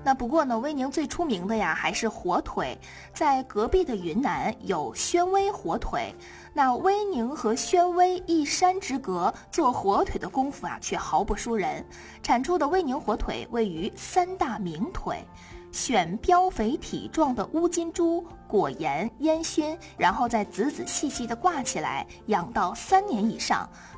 那不过呢，威宁最出名的呀还是火腿，在隔壁的云南有宣威火腿。那威宁和宣威一山之隔，做火腿的功夫啊却毫不输人。产出的威宁火腿位于三大名腿，选膘肥体壮的乌金猪，裹盐烟熏，然后再仔仔细细地挂起来，养到3年以上。